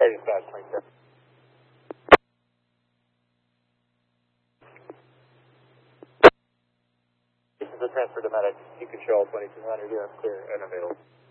dispatch 27. This is a transfer to medic. You control 2200 here. I'm clear and available.